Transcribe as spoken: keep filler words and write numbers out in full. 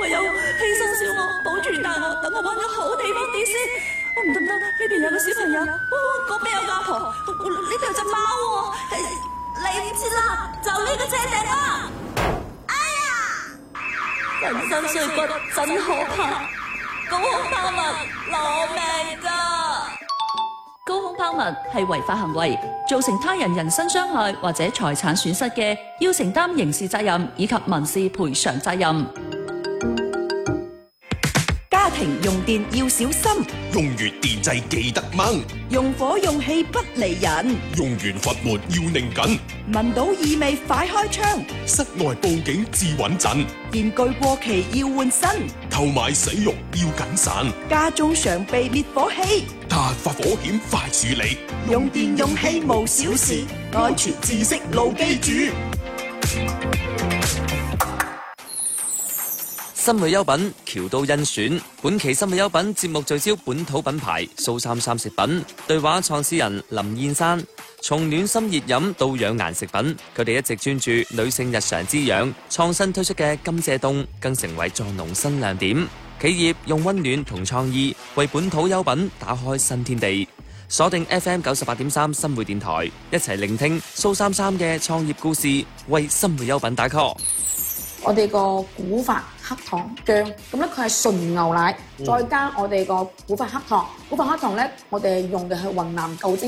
唯有犧牲小我，保住大我，等我揾個好地方跌先。我唔得唔得，呢邊有個小朋友，哦，嗰邊有個阿婆，呢度有隻貓喎，嚟唔切啦，就呢個車頂啦。哎呀，人生碎骨真可怕，高空拋物攞命㗎。高空拋物係違法行為，造成他人人身傷害或者財產損失嘅，要承擔刑事責任以及民事賠償責任。家庭用電要小心， 用完電掣記得掹， 用火用氣不離人， 用完閥門要擰緊， 聞到異味快開窗， 室外報警至穩陣， 電具過期要換新， 購買使用要謹慎， 家中常備滅火器， 突發火險快處理， 用電用氣無小事，安全知識牢記住。 新會優品橋都甄選，本期新會優品節目聚焦本土品牌蘇三三食品，對話創始人林燕山。從暖心熱飲到養顏食品，佢哋一直專注女性日常滋養，創新推出嘅甘蔗凍更成為助濃新亮點。企業用溫暖同創意為本土優品打開新天地。鎖定 F M 九十八點三新會電台，一齊聆聽蘇三三嘅創業故事，為新會優品打 call。 我哋個古法黑糖漿，咁咧佢係純牛奶，再加我哋個古法黑糖。古法黑糖咧，我哋用嘅係雲南豆精。